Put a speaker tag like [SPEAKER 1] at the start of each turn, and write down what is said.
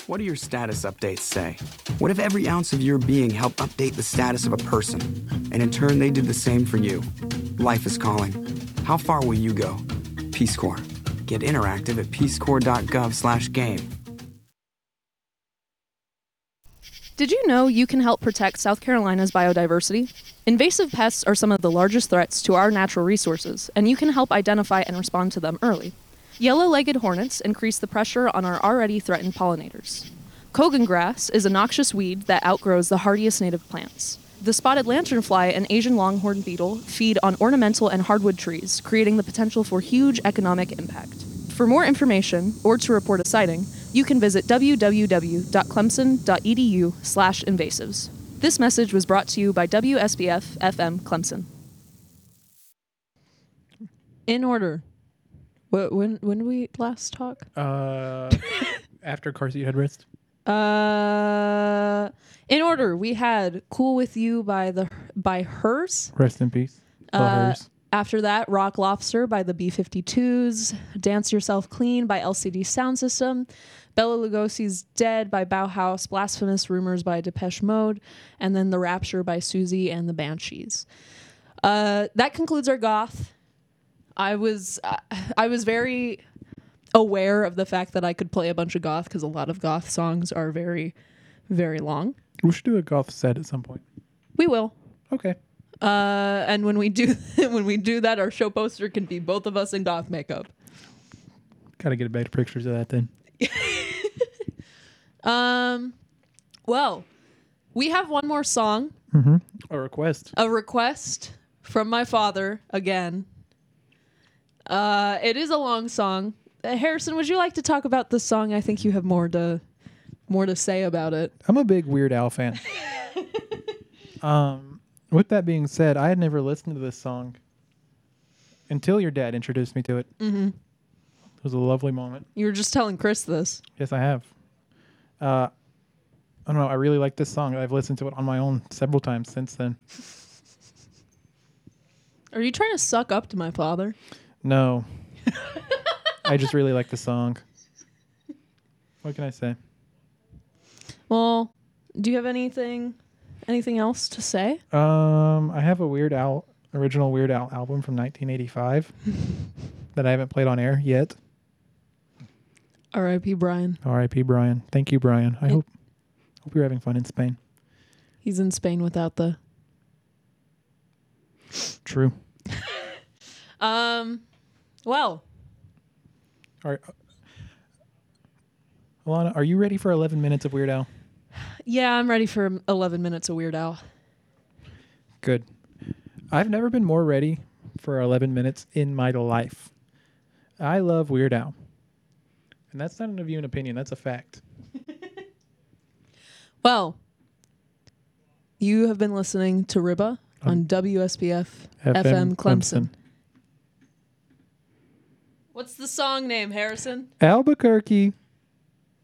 [SPEAKER 1] What do your status updates say? What if every ounce of your being helped update the status of a person, and in turn they did the same for you? Life is calling. How far will you go? Peace Corps. Get interactive at peacecorps.gov/game.
[SPEAKER 2] Did you know you can help protect South Carolina's biodiversity? Invasive pests are some of the largest threats to our natural resources, and you can help identify and respond to them early. Yellow-legged hornets increase the pressure on our already threatened pollinators. Kogan grass is a noxious weed that outgrows the hardiest native plants. The spotted lanternfly and Asian longhorn beetle feed on ornamental and hardwood trees, creating the potential for huge economic impact. For more information or to report a sighting, you can visit www.clemson.edu/invasives. This message was brought to you by WSBF FM Clemson. In order. When did we last talk?
[SPEAKER 3] After car seat headrest.
[SPEAKER 2] In order, we had "Cool with You" by Hers.
[SPEAKER 3] Rest in peace. Hers.
[SPEAKER 2] After that, "Rock Lobster" by the B-52s, "Dance Yourself Clean" by LCD Soundsystem, Bela Lugosi's "Dead" by Bauhaus, "Blasphemous Rumors" by Depeche Mode, and then "The Rapture" by Susie and the Banshees. That concludes our goth. I was very aware of the fact that I could play a bunch of goth because a lot of goth songs are very, very long.
[SPEAKER 3] We should do a goth set at some point.
[SPEAKER 2] We will.
[SPEAKER 3] Okay.
[SPEAKER 2] And when we do that, our show poster can be both of us in goth makeup.
[SPEAKER 3] Gotta get better pictures of that then.
[SPEAKER 2] Well, we have one more song.
[SPEAKER 3] Mm-hmm. A request.
[SPEAKER 2] A request from my father again. It is a long song. Harrison, would you like to talk about this song? I think you have more to say about it.
[SPEAKER 3] I'm a big Weird Al fan. With that being said, I had never listened to this song until your dad introduced me to it.
[SPEAKER 2] Mm-hmm.
[SPEAKER 3] It was a lovely moment.
[SPEAKER 2] You were just telling Chris this.
[SPEAKER 3] Yes, I have. I don't know. I really like this song. I've listened to it on my own several times since then.
[SPEAKER 2] Are you trying to suck up to my father?
[SPEAKER 3] No. I just really like the song. What can I say?
[SPEAKER 2] Well, do you have anything else to say?
[SPEAKER 3] I have a original Weird Al album from 1985 that I haven't played on air yet.
[SPEAKER 2] R.I.P. Brian.
[SPEAKER 3] R.I.P. Brian. Thank you, Brian. I hope you're having fun in Spain.
[SPEAKER 2] He's in Spain without the...
[SPEAKER 3] True.
[SPEAKER 2] Well.
[SPEAKER 3] Alana, are you ready for 11 minutes of Weird Al?
[SPEAKER 2] Yeah, I'm ready for 11 minutes of Weird Al.
[SPEAKER 3] Good. I've never been more ready for 11 minutes in my life. I love Weird Al. And that's not an opinion. That's a fact.
[SPEAKER 2] Well, you have been listening to Ribba on WSBF FM Clemson. What's the song name, Harrison?
[SPEAKER 3] Albuquerque.